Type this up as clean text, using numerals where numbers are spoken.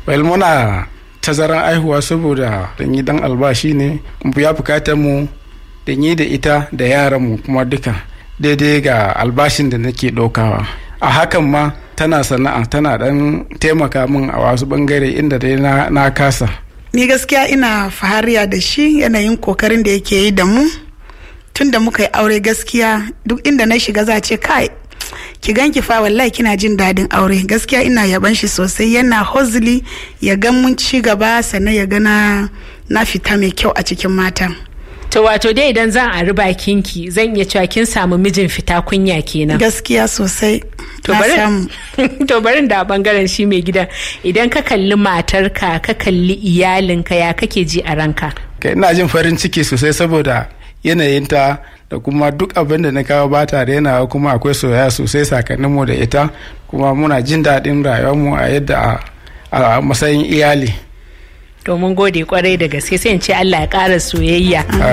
muna tazaran aihuwa saboda dan yi dan albashi ne ya bukatar mu da yi da ita da yaran mu kuma duka daidai ga albashin da nake ɗaukawa. A hakan ma tana sana'a tana dan taimaka min a wasu bangare inda dai na kasa. Ni gaskiya ina fahariya da shi yanayin kokarin da yake yi da mu tun da muka yi aure. Gaskiya duk inda na shiga za ce kai ki ganki fa wallahi kina jin dadin aure. Gaskiya ina yaban shi sosai, yana hozili ya ga mun ci gaba sannan ya ga na fita mai kyau a cikin mata. To wato dai idan zan ari bakinki zan iya cewa kin samu mijin fita kunya kenan. Gaskiya sosai. To barin da bangaren shi mai gida, idan ka kalli matarka ka kalli iyalinka ya kake ji a ranka? Ina jin farin ciki sosai saboda yanayinta da kuma duk abin da na kawo ba tare yana kuma akwai soyayya sosai sakaninmu da ita, kuma muna jin daɗin rayuwarmu a yadda a matsayin iyali. To mun gode kwarai da gaske, sai in ce Allah ya ƙara soyayya.